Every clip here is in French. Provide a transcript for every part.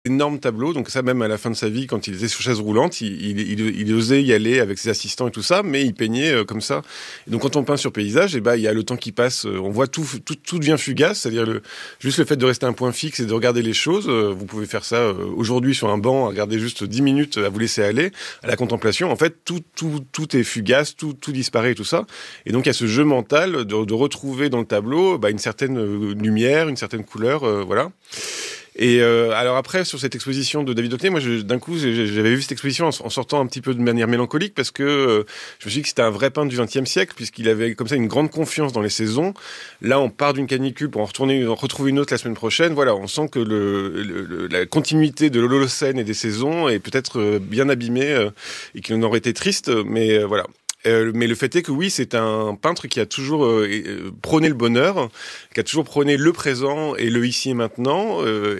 énormes tableaux, donc ça même à la fin de sa vie, quand il était sur chaise roulante, il osait y aller avec ses assistants et tout ça, mais il peignait comme ça. Et donc quand on peint sur paysage, il y a le temps qui passe, on voit tout devient fugace, c'est-à-dire juste le fait de rester à un point fixe et de regarder les choses, vous pouvez faire ça aujourd'hui sur un banc, regarder juste 10 minutes, à vous laisser aller, à la contemplation, en fait tout est fugace, tout disparaît et tout ça. Et donc il y a ce jeu mental de retrouver dans le tableau une certaine lumière, une certaine couleur, voilà. Et alors après, sur cette exposition de David Hockney, moi, d'un coup, j'avais vu cette exposition en sortant un petit peu de manière mélancolique parce que je me suis dit que c'était un vrai peintre du XXe siècle puisqu'il avait comme ça une grande confiance dans les saisons. Là, on part d'une canicule pour en retrouver une autre la semaine prochaine. Voilà, on sent que la continuité de l'Holocène et des saisons est peut-être bien abîmée et qu'il en aurait été triste, mais voilà. Mais le fait est que oui, c'est un peintre qui a toujours prôné le bonheur, qui a toujours prôné le présent et le ici et maintenant,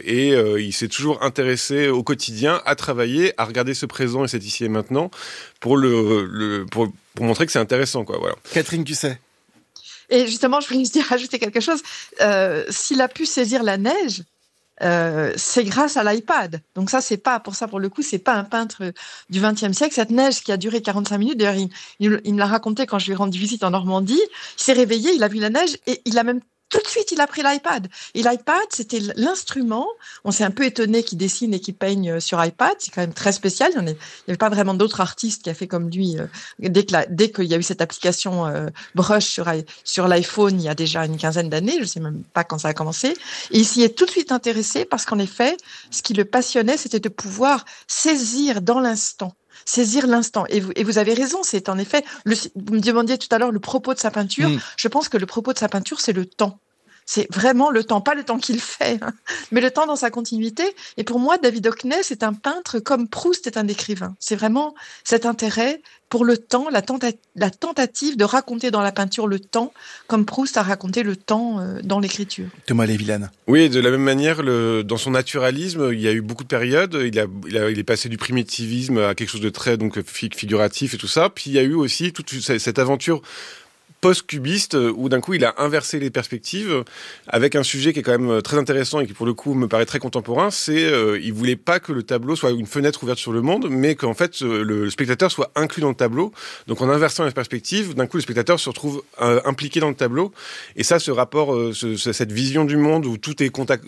il s'est toujours intéressé au quotidien, à travailler, à regarder ce présent et cet ici et maintenant pour pour montrer que c'est intéressant, quoi. Voilà. Catherine Cusset. Et justement, je voulais juste rajouter quelque chose. S'il a pu saisir la neige, c'est grâce à l'iPad. Donc ça, c'est pas pour le coup, c'est pas un peintre du XXe siècle. Cette neige qui a duré 45 minutes, d'ailleurs, il me l'a raconté quand je lui ai rendu visite en Normandie. Il s'est réveillé, il a vu la neige et il a même tout de suite, il a pris l'iPad. Et l'iPad, c'était l'instrument. On s'est un peu étonné qu'il dessine et qu'il peigne sur iPad. C'est quand même très spécial. Il n'y avait pas vraiment d'autres artistes qui a fait comme lui. Dès qu'il y a eu cette application Brush sur l'iPhone, il y a déjà une quinzaine d'années. Je ne sais même pas quand ça a commencé. Et il s'y est tout de suite intéressé parce qu'en effet, ce qui le passionnait, c'était de pouvoir saisir dans l'instant. Saisir l'instant. Et vous avez raison, c'est en effet, vous me demandiez tout à l'heure le propos de sa peinture. Je pense que le propos de sa peinture, c'est le temps. C'est vraiment le temps, pas le temps qu'il fait, mais le temps dans sa continuité. Et pour moi, David Hockney, c'est un peintre comme Proust est un écrivain. C'est vraiment cet intérêt pour le temps, la tentative de raconter dans la peinture le temps, comme Proust a raconté le temps dans l'écriture. Thomas Lévillane. Oui, de la même manière, dans son naturalisme, il y a eu beaucoup de périodes. Il est passé du primitivisme à quelque chose de très figuratif et tout ça. Puis il y a eu aussi toute cette aventure post-cubiste où d'un coup il a inversé les perspectives avec un sujet qui est quand même très intéressant et qui pour le coup me paraît très contemporain, c'est il voulait pas que le tableau soit une fenêtre ouverte sur le monde, mais qu'en fait le spectateur soit inclus dans le tableau. Donc en inversant les perspectives, d'un coup le spectateur se retrouve impliqué dans le tableau, et ça, ce rapport, cette vision du monde où tout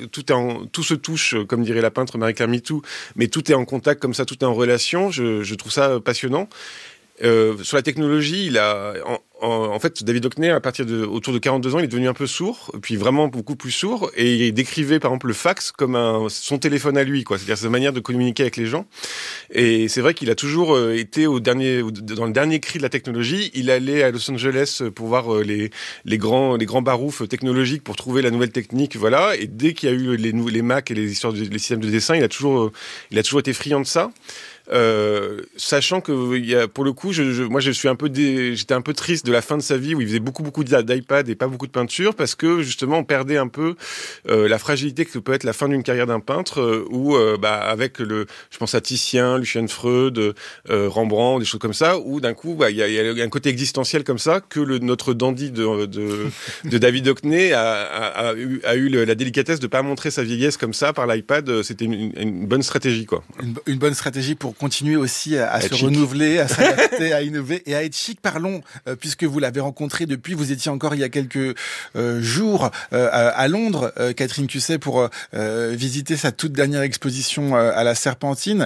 se touche, comme dirait la peintre Marie-Claire Mitou, mais tout est en contact comme ça, tout est en relation. Je trouve ça passionnant. Sur la technologie, en fait, David Hockney, autour de 42 ans, il est devenu un peu sourd, puis vraiment beaucoup plus sourd, et il décrivait par exemple le fax comme son téléphone à lui, quoi. C'est-à-dire sa manière de communiquer avec les gens. Et c'est vrai qu'il a toujours été dans le dernier cri de la technologie. Il allait à Los Angeles pour voir les grands baroufs technologiques pour trouver la nouvelle technique, voilà. Et dès qu'il y a eu les Mac et les systèmes de dessin, il a toujours été friand de ça. Sachant que pour le coup, moi j'étais un peu triste de la fin de sa vie où il faisait beaucoup d'iPad et pas beaucoup de peinture, parce que justement on perdait un peu la fragilité que peut être la fin d'une carrière d'un peintre où avec je pense à Titien, Lucien Freud, Rembrandt, des choses comme ça, où d'un coup il y a un côté existentiel comme ça que notre dandy de David Hockney a eu la délicatesse de pas montrer sa vieillesse comme ça par l'iPad. C'était une bonne stratégie, quoi. Une bonne stratégie pour continuer aussi à se renouveler, à s'adapter, à innover et à être chic. Parlons, puisque vous l'avez rencontré depuis, vous étiez encore il y a quelques jours à Londres, Catherine Cusset, pour visiter sa toute dernière exposition à la Serpentine.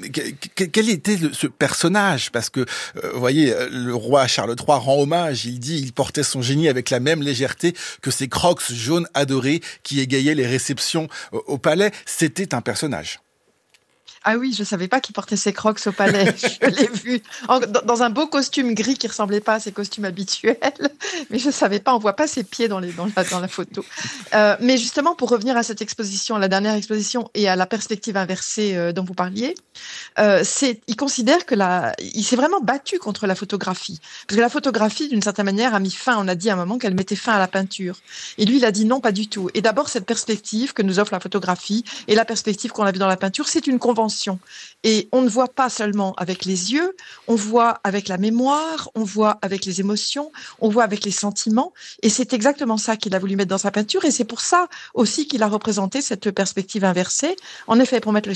Quel était ce personnage? Parce que, vous voyez, le roi Charles III rend hommage, il portait son génie avec la même légèreté que ses Crocs jaunes adorés qui égayaient les réceptions au palais. C'était un personnage. Ah oui, je ne savais pas qu'il portait ses Crocs au palais. Je l'ai vu dans un beau costume gris qui ne ressemblait pas à ses costumes habituels. Mais je ne savais pas, on ne voit pas ses pieds dans la photo. Mais justement, pour revenir à cette exposition, à la dernière exposition et à la perspective inversée dont vous parliez, il considère il s'est vraiment battu contre la photographie. Parce que la photographie, d'une certaine manière, a mis fin, on a dit à un moment qu'elle mettait fin à la peinture. Et lui, il a dit non, pas du tout. Et d'abord, cette perspective que nous offre la photographie et la perspective qu'on a vue dans la peinture, c'est une convention. dimensions. Et on ne voit pas seulement avec les yeux, on voit avec la mémoire, on voit avec les émotions, on voit avec les sentiments. Et c'est exactement ça qu'il a voulu mettre dans sa peinture. Et c'est pour ça aussi qu'il a représenté cette perspective inversée. En effet, pour mettre le